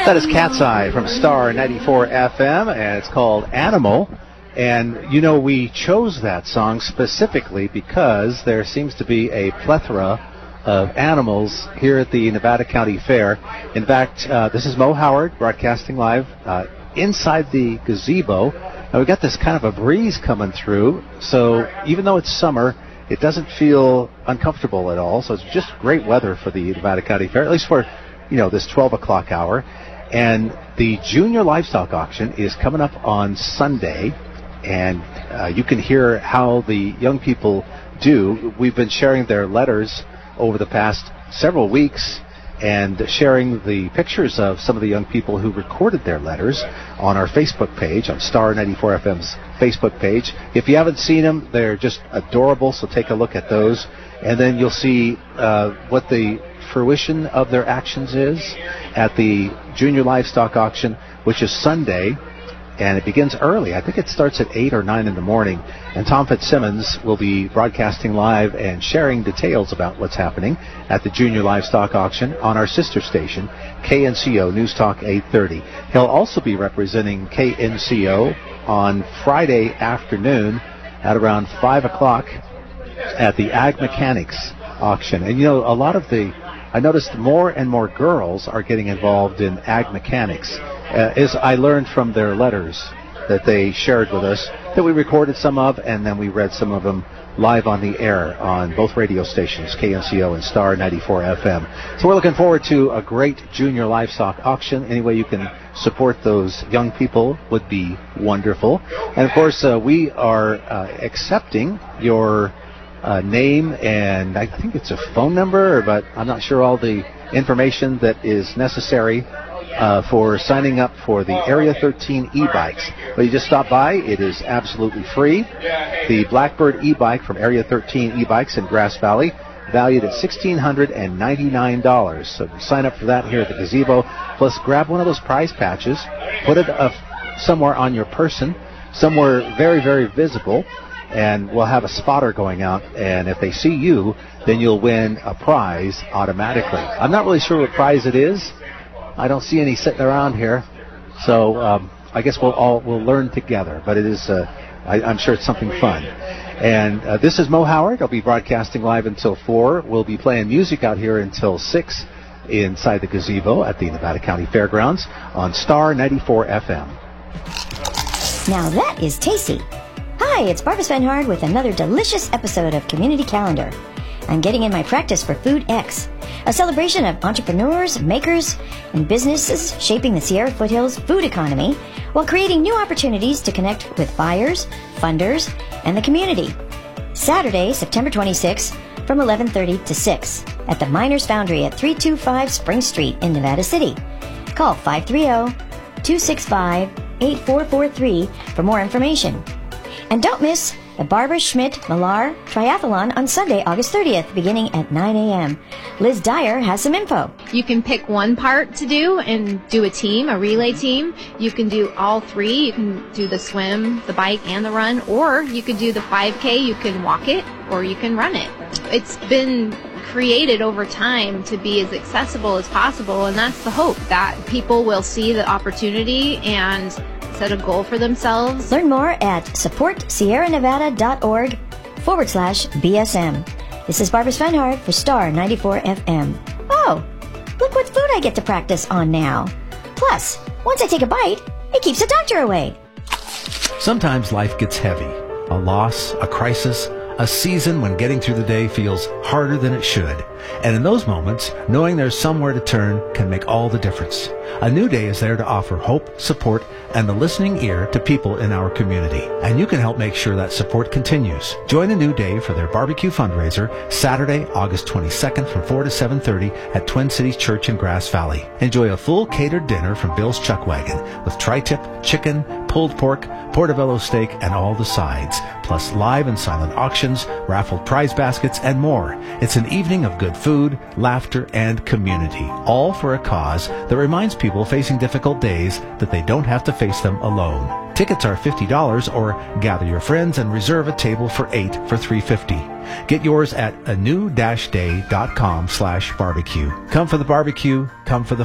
That is Cat's Eye from Star 94 FM, and it's called Animal. And, you know, we chose that song specifically because there seems to be a plethora of animals here at the Nevada County Fair. In fact, this is Mo Howard broadcasting live inside the gazebo. Now, we've got this kind of a breeze coming through, so even though it's summer, it doesn't feel uncomfortable at all. So it's just great weather for the Nevada County Fair, at least for, you know, this 12 o'clock hour. And the Junior Livestock Auction is coming up on Sunday, and you can hear how the young people do. We've been sharing their letters over the past several weeks and sharing the pictures of some of the young people who recorded their letters on our Facebook page, on Star 94 FM's Facebook page. If you haven't seen them, they're just adorable, so take a look at those. And then you'll see what the fruition of their actions is at the Junior Livestock Auction, which is Sunday, and it begins early. I think it starts at 8 or 9 in the morning, and Tom Fitzsimmons will be broadcasting live and sharing details about what's happening at the Junior Livestock Auction on our sister station, KNCO News Talk 830. He'll also be representing KNCO on Friday afternoon at around 5 o'clock at the Ag Mechanics Auction. And, you know, I noticed more and more girls are getting involved in ag mechanics. As I learned from their letters that they shared with us, that we recorded some of, and then we read some of them live on the air on both radio stations, KNCO and Star 94 FM. So we're looking forward to a great Junior Livestock Auction. Any way you can support those young people would be wonderful. And, of course, we are accepting your name, and I think it's a phone number, but I'm not sure all the information that is necessary for signing up for the Area 13 e-bikes. But you just stop by. It is absolutely free. The Blackbird e-bike from Area 13 e-bikes in Grass Valley, valued at $1,699. So sign up for that here at the gazebo. Plus, grab one of those prize patches, put it somewhere on your person, somewhere very, very visible, and we'll have a spotter going out, and if they see you, then you'll win a prize automatically. I'm not really sure what prize it is. I don't see any sitting around here, so I guess we'll learn together. But it is, I'm sure it's something fun. And this is Mo Howard. I'll be broadcasting live until 4. We'll be playing music out here until 6 inside the gazebo at the Nevada County Fairgrounds on Star 94 FM. Now that is tasty. Hi, it's Barbara Svenhard with another delicious episode of Community Calendar. I'm getting in my practice for Food X, a celebration of entrepreneurs, makers, and businesses shaping the Sierra Foothills food economy while creating new opportunities to connect with buyers, funders, and the community. Saturday, September 26th, from 11:30 to 6 at the Miners Foundry at 325 Spring Street in Nevada City. Call 530-265-8443 for more information. And don't miss the Barbara Schmidt Millar Triathlon on Sunday, August 30th, beginning at 9 a.m. Liz Dyer has some info. You can pick one part to do and do a team, a relay team. You can do all three. You can do the swim, the bike, and the run. Or you could do the 5K. You can walk it, or you can run it. It's been created over time to be as accessible as possible, and that's the hope, that people will see the opportunity and set a goal for themselves. Learn more at supportsierranevada.org/BSM. This is Barbara Svenhard for Star 94 FM. Oh, look what food I get to practice on now. Plus, once I take a bite, it keeps the doctor away. Sometimes life gets heavy. A loss, a crisis, a season when getting through the day feels harder than it should. And in those moments, knowing there's somewhere to turn can make all the difference. A New Day is there to offer hope, support, and the listening ear to people in our community. And you can help make sure that support continues. Join A New Day for their barbecue fundraiser Saturday, August 22nd from 4 to 7:30 at Twin Cities Church in Grass Valley. Enjoy a full catered dinner from Bill's Chuck Wagon with tri-tip, chicken, pulled pork, portobello steak, and all the sides, plus live and silent auctions, raffled prize baskets, and more. It's an evening of good food, laughter, and community, all for a cause that reminds people facing difficult days that they don't have to face them alone. Tickets are $50, or gather your friends and reserve a table for 8 for $3.50. Get yours at anew-day.com/barbecue. Come for the barbecue, come for the